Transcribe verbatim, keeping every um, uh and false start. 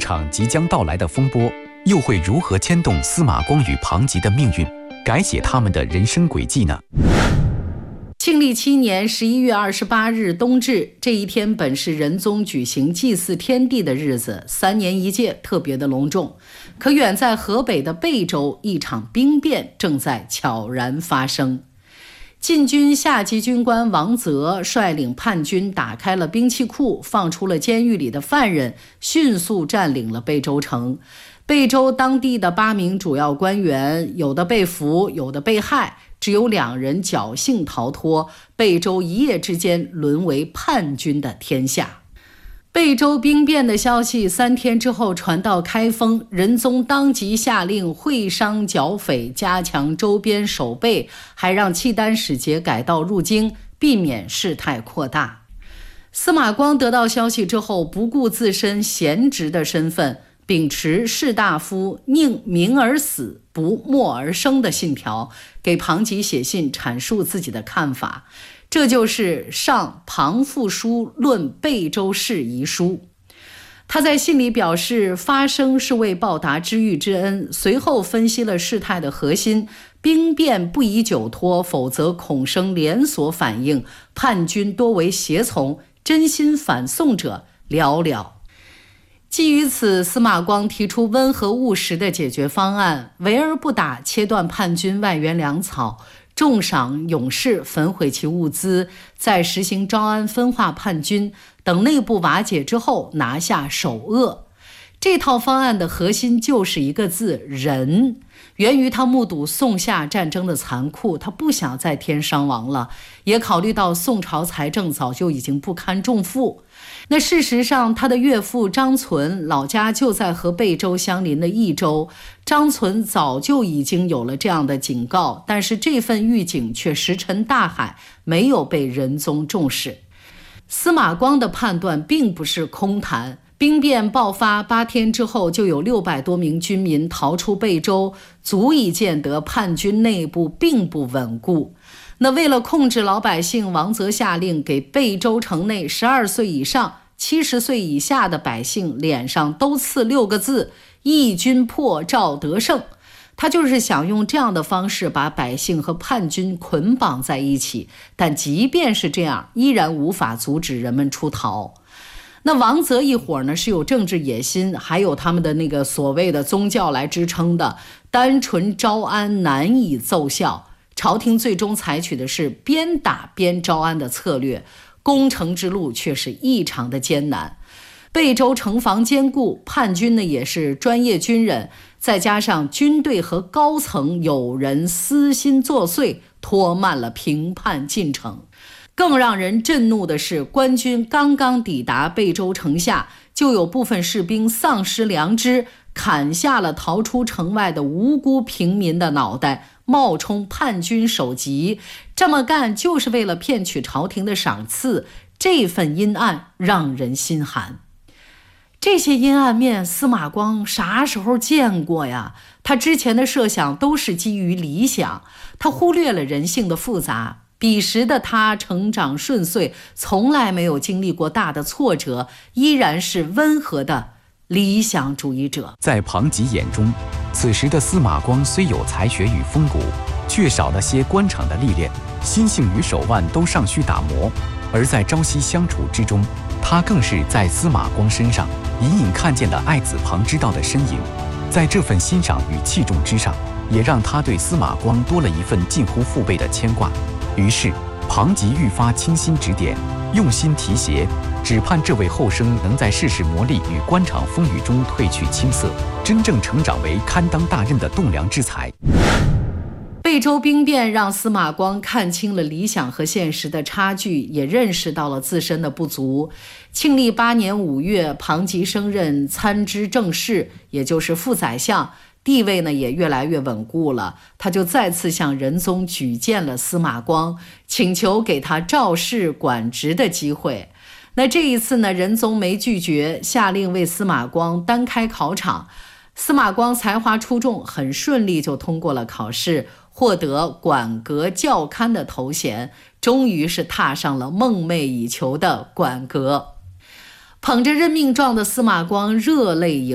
场即将到来的风波，又会如何牵动司马光与庞吉的命运，改写他们的人生轨迹呢？ 庆历七年十一月二十八日冬至，这一天本是仁宗举行祭祀天地的日子，三年一届，特别的隆重。可远在河北的贝州，一场兵变正在悄然发生。禁军下级军官王泽率领叛军打开了兵器库，放出了监狱里的犯人，迅速占领了贝州城。贝州当地的八名主要官员，有的被俘，有的被害，只有两人侥幸逃脱。贝州一夜之间沦为叛军的天下。贝州兵变的消息三天之后传到开封，仁宗当即下令会商剿匪，加强周边守备，还让契丹使节改道入京，避免事态扩大。司马光得到消息之后，不顾自身贤职的身份，秉持士大夫宁鸣而死不默而生的信条，给庞吉写信阐述自己的看法，这就是上庞复书论贝州事遗书。他在信里表示，发生是为报答知遇之恩，随后分析了事态的核心，兵变不宜久拖，否则恐生连锁反应，叛军多为胁从，真心反宋者寥寥。基于此，司马光提出温和务实的解决方案，围而不打，切断叛军外援粮草，重赏勇士，焚毁其物资，再实行招安分化叛军，等内部瓦解之后拿下首鄂。这套方案的核心就是一个字：仁。源于他目睹宋夏战争的残酷，他不想再添伤亡了，也考虑到宋朝财政早就已经不堪重负。那事实上，他的岳父张存老家就在和贝州相邻的益州，张存早就已经有了这样的警告，但是这份预警却石沉大海，没有被仁宗重视。司马光的判断并不是空谈，兵变爆发八天之后，就有六百多名军民逃出贝州，足以见得叛军内部并不稳固。那为了控制老百姓，王泽下令给贝州城内十二岁以上、七十岁以下的百姓脸上都刺六个字：义军破赵得胜。他就是想用这样的方式把百姓和叛军捆绑在一起，但即便是这样，依然无法阻止人们出逃。那王泽一伙呢，是有政治野心，还有他们的那个所谓的宗教来支撑的，单纯招安难以奏效。朝廷最终采取的是边打边招安的策略，攻城之路却是异常的艰难。贝州城防坚固，叛军呢也是专业军人，再加上军队和高层有人私心作祟，拖慢了平叛进程。更让人震怒的是，官军刚刚抵达贝州城下，就有部分士兵丧失良知，砍下了逃出城外的无辜平民的脑袋，冒充叛军首级。这么干就是为了骗取朝廷的赏赐，这份阴暗让人心寒。这些阴暗面，司马光啥时候见过呀？他之前的设想都是基于理想，他忽略了人性的复杂。彼时的他成长顺遂，从来没有经历过大的挫折，依然是温和的理想主义者。 在庞吉眼中，此时的司马光虽有才学与风骨，却少了些官场的历练，心性与手腕都尚需打磨。而在朝夕相处之中，他更是在司马光身上隐隐看见了爱子庞之道的身影。在这份欣赏与器重之上，也让他对司马光多了一份近乎父辈的牵挂。于是庞吉愈发倾心指点，用心提携，只盼这位后生能在世事磨砺与官场风雨中褪去青涩，真正成长为堪当大任的栋梁之才。 贝州兵变让司马光看清了理想和现实的差距，也认识到了自身的不足。庆历八年五月，庞吉升任参知政事，也就是副宰相，地位呢也越来越稳固了。他就再次向仁宗举荐了司马光，请求给他召仕管职的机会。那这一次呢，仁宗没拒绝，下令为司马光单开考场。司马光才华出众，很顺利就通过了考试，获得管阁校勘的头衔，终于是踏上了梦寐以求的管阁。捧着任命状的司马光热泪盈